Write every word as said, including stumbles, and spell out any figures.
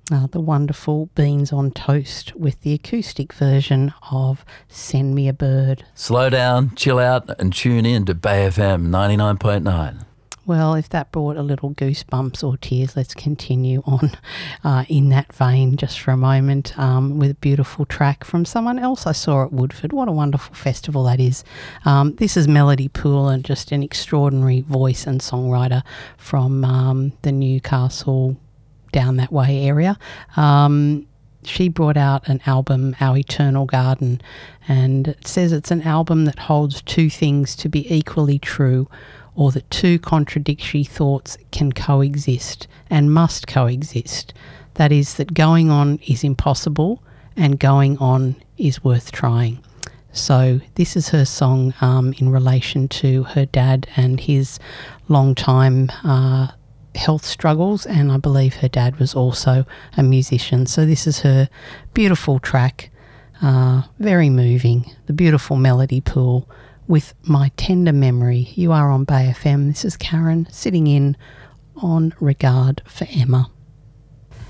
Uh, the wonderful Beans on Toast with the acoustic version of Send Me a Bird. Slow down, chill out and tune in to Bay F M ninety-nine point nine. Well, if that brought a little goosebumps or tears, let's continue on uh, in that vein just for a moment um, with a beautiful track from someone else I saw at Woodford. What a wonderful festival that is. Um, this is Melody Poole, and just an extraordinary voice and songwriter from um, the Newcastle down that way area. Um, she brought out an album, Our Eternal Garden, and it says it's an album that holds two things to be equally true, or that two contradictory thoughts can coexist and must coexist. That is, that going on is impossible and going on is worth trying. So this is her song um, in relation to her dad and his long time uh, health struggles, and I believe her dad was also a musician. So this is her beautiful track, uh, very moving, the beautiful Melody Poole with My Tender Memory. You are on Bay F M. This is Karen sitting in on Regard for Emma.